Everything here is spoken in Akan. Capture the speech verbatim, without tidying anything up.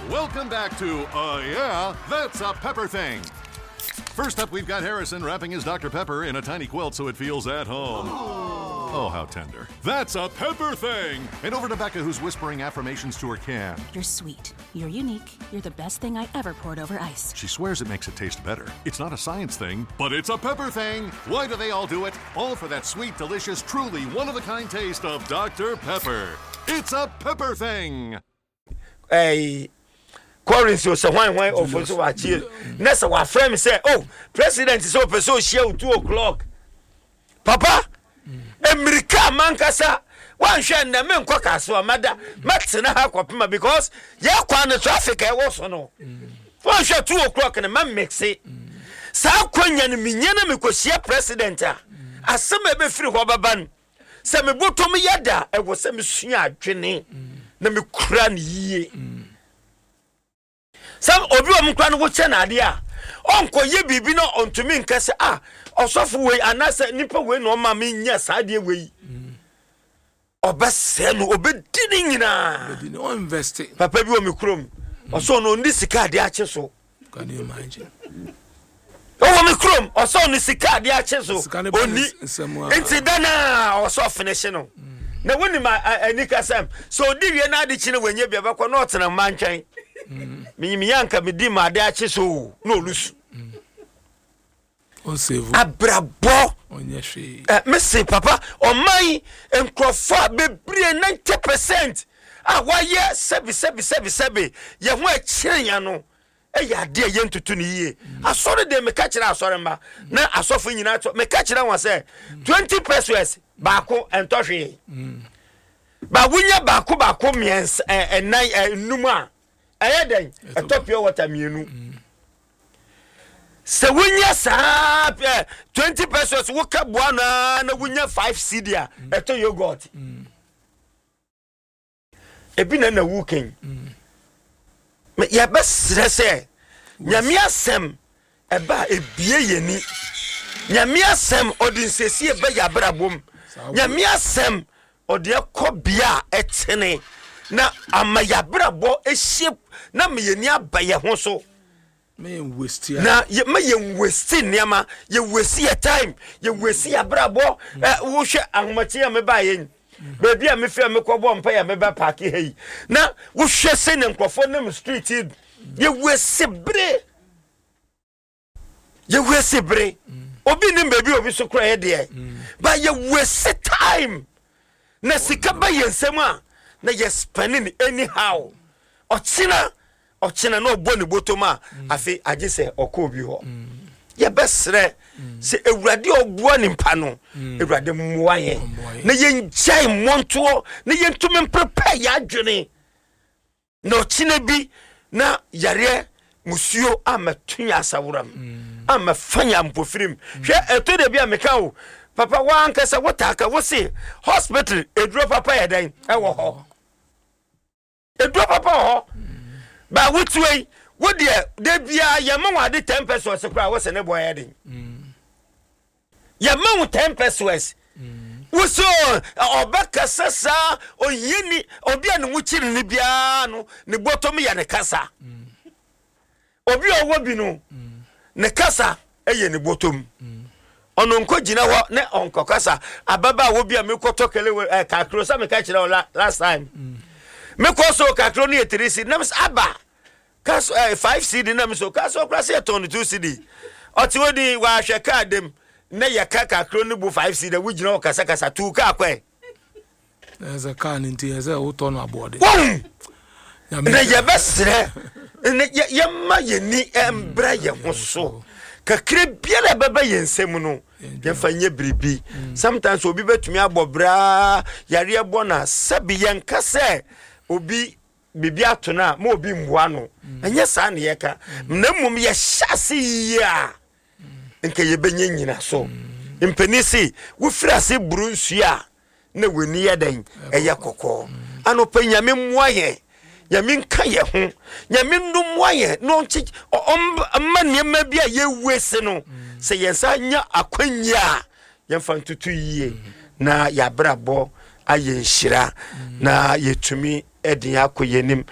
Welcome back to, uh, yeah, that's a Pepper Thing. First up, we've got Harrison wrapping his Doctor Pepper in a tiny quilt so it feels at home. Oh, oh how tender. That's a Pepper Thing. And over to Becca, who's whispering affirmations to her can. You're sweet. You're unique. You're the best thing I ever poured over ice. She swears it makes it taste better. It's not a science thing, but it's a Pepper Thing. Why do they all do it? All for that sweet, delicious, truly one-of-a-kind taste of Doctor Pepper. It's a Pepper Thing. Hey. Quarrels was a one way of also watch you. Next, our friend said, oh, President is open so show two o'clock. Papa, America Mancasa, one share the men quacker so mother, Max and a half because ya quan the traffic I also know. One share two o'clock and a man makes it. Sao Quenya and Minyana because she president. As some may free Wababan. Some bottom yada, I was some snya Jenny. Name cran ye. Some obi omkran wo che na ade a onko ye bibi no ontumi nkase ah osofo we anase nipa we no ma me nya saade we obese no obedi ni nyina obedi no invest papa bi o me krom oso no ndi sika ade ache so can you imagine o me krom oso no sika ade ache so oni enti dana oso finish no na woni ma anika sam so di wie na ade chi ne wanye bia bakọ no otena mantwan mi mi yanka mi di ma de ache so no lusu on save abrabo onye hwe eh me say papa on my enkrofo bebre ninety percent ah waye sebi sebi sebi sebi ye ho akire ya no e ya de ye ntutu ni yie asore de me ka kire asore mba na asofo nyina to me ka kire wan say twenty pesos baako entohwe ba wunya baako baako miens enan enum a ayeden etopio water mienu se wunya sa twenty pesos wo ka boa na na wunya five cedi a eto yogurt ebi na na wuken me ya besre se nyame asem eba ebie yeni nyame asem odinsesi eba ya brabom nyame asem ode ekobia etene na amayabrabo ehie na meyeni abaye ho so me waste na me ye waste niama ye waste your time ye waste your brabo wo hwe ahomachi ya me ba yen baby a me fe me kobo mpa ya me ba park hei na wo hwe se ne nkofo na me street ye waste bre ye waste bre obi ni baby obi so kra ye de ba ye waste time na sika ba yensem a na ye spending anyhow ochina ochina no bo ne botoma afi age se okobi ho ye besre se ewurade ogbo ne mpa no ewurade mmoa ye na ye njai monto na ye ntumi prepare ya adwene na ochina bi na yare musuo amatunya asawuram amafanya mpofirim hwe etode bi ameka o papa wan kasa wotaka wo se hospital eduro papa yedan ewo ho eduro papa ho ba wutwe wo de de bia ye ma wade ten pesos kra wo se ne boy yedan ye ma ten pesos wo so obaka sasa oyini obi anu wuchiri ni bia no ne bottom ya ne kasa obi owo bi no ne kasa eye ne bottom ono nko gina ho ne onko kasa ababa wo bia me koto kele eh, kakro sa me ka kire last time me ko so kakro ne three cedi na me aba kaso eh, five cedi na me so kaso kra se ton two cedi oti wodi wa hwe ka dem na ye ka kakro ne bu five cedi wo gina ho kasa kasa two ka kwa there's a can into as a uton abode na ye besre ne ye ma ye ni embra ye ho so kakre biara baba yensem no yefanye bribi sometimes obi betumi abobra yare abona sabi yenkase obi bibi atona ma obi mboa no enye sa na yeka na mum ye hyase ya nke ye benye nyina so impenisi wo frase burunsia na weni yedan eye kokko anopa nyame mmoaye nyame nka ye ho nyame nnumoaye no nchi amma niema bia ye wese no se yensa nya akwanya yemfa ntutu yie na ya brabo aye nhira na yetumi edin akoyenim